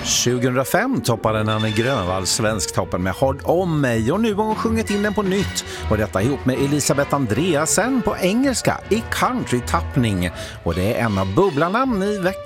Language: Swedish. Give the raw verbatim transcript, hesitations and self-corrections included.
tjugohundrafem toppade Nanne Grönvall Svensktoppen med Håll om mig, och nu har hon sjungit in den på nytt, och detta ihop med Elisabeth Andreasen på engelska i country-tappning, och det är en av bubblarna i veckan.